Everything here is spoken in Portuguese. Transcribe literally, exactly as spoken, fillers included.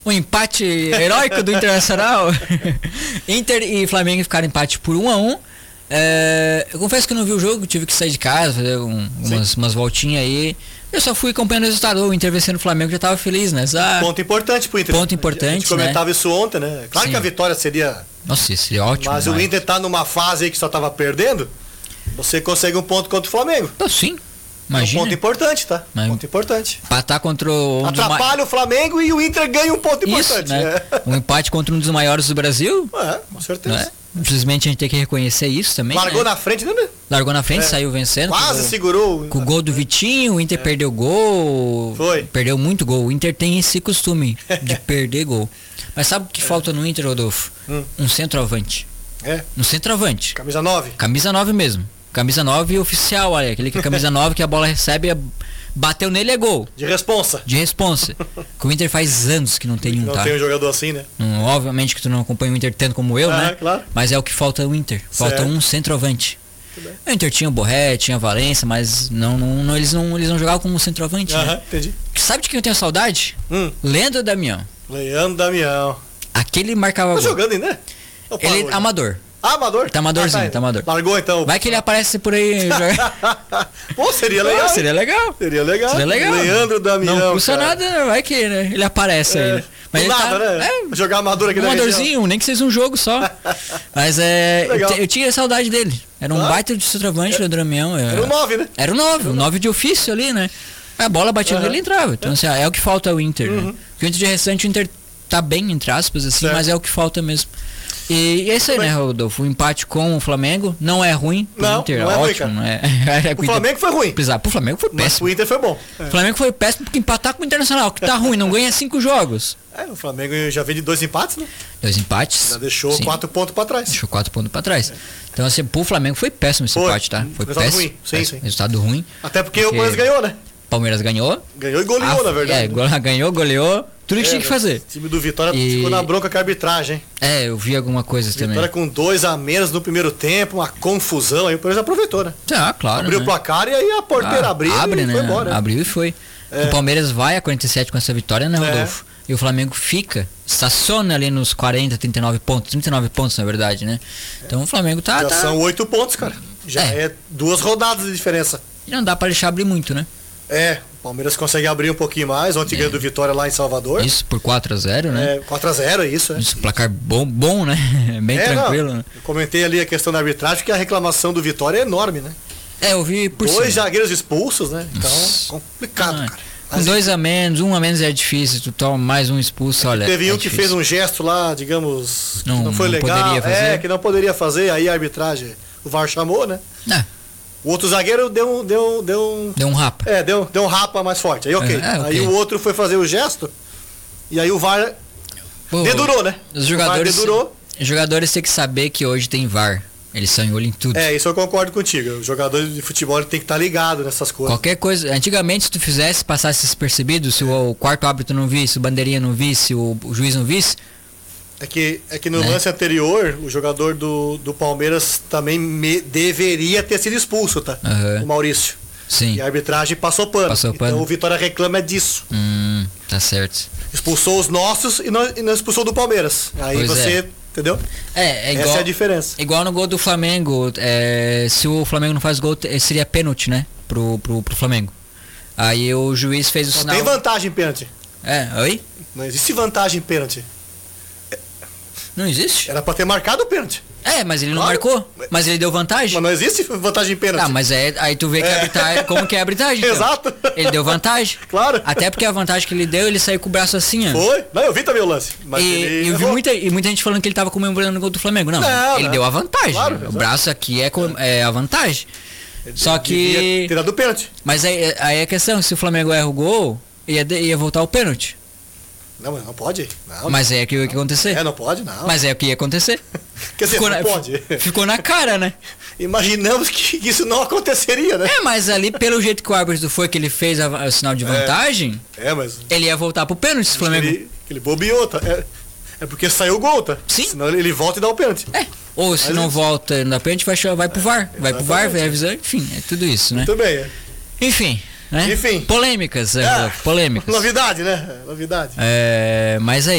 Um empate heróico do Internacional. Inter e Flamengo ficaram empate por um a um. É, eu confesso que não vi o jogo, tive que sair de casa, fazer um, umas, umas voltinhas aí. Eu só fui acompanhando o resultado. O Inter vencendo o Flamengo, já tava feliz, né? Ah, ponto importante pro Inter. Ponto importante, a gente comentava né? isso ontem, né? Claro Sim. que a vitória seria... Nossa, isso seria ótimo. Mas, mas o Inter tá numa fase aí que só tava perdendo. Você consegue um ponto contra o Flamengo. Ah, sim. Imagina. É um ponto importante, tá? Mas, ponto importante. Empatar contra um Atrapalha ma... o Flamengo e o Inter ganha um ponto Isso, importante. Né? É. Um empate contra um dos maiores do Brasil. É, com certeza. Né? Infelizmente a gente tem que reconhecer isso também. Largou né? na frente, né? Largou na frente, é. saiu vencendo. Quase com segurou. Com o gol do Vitinho, o Inter é. perdeu gol. Foi. Perdeu muito gol. O Inter tem esse costume de perder gol. Mas sabe o que é. falta no Inter, Rodolfo? Hum. Um centroavante. É. Um centroavante. Camisa nove. Camisa nove mesmo. Camisa nove oficial, olha. Aquele que é camisa nove que a bola recebe, bateu nele é gol. De responsa. De responsa. Que o Inter faz anos que não tem um, Não tá? tem um jogador assim, né? Um, obviamente que tu não acompanha o Inter tanto como eu, ah, né? Claro. Mas é o que falta o Inter. Falta certo. um centroavante. O Inter tinha o Borré, tinha a Valência, mas não, não, não, eles, não, eles não jogavam como centroavante. Aham, né? entendi. Sabe de quem eu tenho saudade? Hum. Leandro Damião. Leandro Damião. Aquele marcava tá gol. jogando ainda, né? Ele é amador. Ah, amador? Tá amadorzinho, ah, tá, tá amador. Largou então. Vai que ele aparece por aí. Pô, seria legal. Pô, seria legal. Seria legal. Seria legal. Leandro Damião. Não custa cara. nada, vai que né? ele aparece é, aí. Né? Mas ele nada, tá, né? É, jogar amador aqui um na amadorzinho, nem que seja um jogo só. Mas é. eu, eu tinha saudade dele. Era um ah, baita de centroavante, o Leandro Damião. Era, era um nove, né? Era um nove, um nove de ofício ali, né? A bola batia nele e entrava. Então, assim, é o que falta ao Inter, uhum. né? Porque o Inter de restante, o Inter tá bem, entre aspas, assim, certo. mas é o que falta mesmo. E, e é isso aí, né, Rodolfo? O empate com o Flamengo não é ruim pro não, Inter, não é é ótimo. ruim, não é, é o Flamengo foi ruim. Precisar. Pro Flamengo foi péssimo. Mas o Inter foi bom. O é. Flamengo foi péssimo porque empatar com o Internacional, que tá ruim, não ganha cinco jogos. É, o Flamengo já veio de dois empates, né? Dois empates. Já deixou sim. quatro pontos pra trás. Deixou quatro pontos pra trás. É. Então, assim, pro Flamengo foi péssimo esse foi. empate, tá? Foi resultado péssimo. Ruim. Sim, sim. Resultado ruim. Até porque, porque o Palmeiras ganhou, né? Palmeiras ganhou. Ganhou e goleou, ah, na verdade. É, ganhou, goleou. Tudo que é, tinha que fazer. O time do Vitória e... ficou na bronca com a arbitragem, hein? É, eu vi alguma coisa Vitória também. Vitória com dois a menos no primeiro tempo, uma confusão. Aí o Palmeiras aproveitou, né? Ah, claro. Abriu né? o placar e aí a porteira ah, abriu abre, e né? foi embora. Abriu e foi. É. O Palmeiras vai a quarenta e sete com essa vitória, né, Rodolfo? É. E o Flamengo fica, estaciona ali nos quarenta, trinta e nove pontos. trinta e nove pontos, na verdade, né? Então o Flamengo tá... Já tá... são oito pontos, cara. Já é. é duas rodadas de diferença. E não dá pra deixar abrir muito, né? É, o Palmeiras consegue abrir um pouquinho mais. Ontem é. ganhou do Vitória lá em Salvador. Isso, por quatro a zero, né? É, quatro a zero, é isso. É. Isso, placar bom, bom, né? Bem é, tranquilo. Não, né? Eu comentei ali a questão da arbitragem, porque a reclamação do Vitória é enorme, né? É, eu vi por Dois cima. zagueiros expulsos, né? Então, Nossa. complicado, ah, cara. Com Mas dois é... a menos, um a menos é difícil, tu toma mais um expulso, olha. Teve é um que difícil. fez um gesto lá, digamos, não, que não foi não legal. Poderia fazer. É, que não poderia fazer, aí a arbitragem, o V A R chamou, né? É. O outro zagueiro deu, deu, deu um... Deu um rapa. É, deu, deu um rapa mais forte. Aí ok. É, é, okay. Aí o outro foi fazer o gesto, e aí o V A R Pô, dedurou, né? Os jogadores, o V A R dedurou. Os jogadores têm que saber que hoje tem V A R. Eles são em olho em tudo. É, isso eu concordo contigo. Os jogadores de futebol tem que estar ligado nessas coisas. Qualquer coisa. Antigamente, se tu fizesse, passasse despercebido, se o, o quarto árbitro não visse, o bandeirinha não visse, o, o juiz não visse. É que, é que no né? lance anterior, o jogador do, do Palmeiras também me, deveria ter sido expulso, tá? Uhum. O Maurício. Sim. E a arbitragem passou pano. Passou pano. Então o Vitória reclama disso. Hum, tá certo. Expulsou os nossos e não, e não expulsou do Palmeiras. Aí pois você... É. Entendeu? É, é igual, essa é a diferença. Igual no gol do Flamengo, é, se o Flamengo não faz gol, seria pênalti, né? Pro, pro, pro Flamengo. Aí o juiz fez o não sinal. Não tem vantagem em pênalti. É, oi? Não existe vantagem em pênalti. Não existe? Era pra ter marcado o pênalti. É, mas ele não claro. marcou. Mas ele deu vantagem. Mas não existe vantagem em pênalti. Ah, mas é, aí tu vê que é. a arbitragem, como que é a arbitragem. Então. Exato. Ele deu vantagem. Claro. Até porque a vantagem que ele deu, ele saiu com o braço assim, ó. Foi? Não, eu vi também o lance. Mas e ele eu vi muita, e muita gente falando que ele tava comemorando o gol do Flamengo. Não, não ele não. deu a vantagem. Claro, o braço aqui é, é a vantagem. Ele Só que... ter dado o pênalti. Mas aí, aí é a questão, se o Flamengo erra o gol, ia, ia voltar o pênalti. Não, mas não pode. Não, mas é o que ia acontecer. É, não pode, não. Mas é o que ia acontecer. Quer dizer, ficou não na, pode. Ficou na cara, né? Imaginamos que isso não aconteceria, né? É, mas ali, pelo jeito que o árbitro foi, que ele fez a, o sinal de vantagem, é, é mas... ele ia voltar pro pênalti, se o Flamengo... Ele, ele bobeou, tá? É, é porque saiu o gol, tá? Sim. Senão ele, ele volta e dá o pênalti. É. Ou se mas não é... volta na pênalti, vai, vai pro V A R. É, vai pro V A R, vai avisar, enfim, é tudo isso, né? Muito bem, é. Enfim... Né? Enfim. Polêmicas, é, polêmicas. Novidade, né? Novidade. É, mas aí.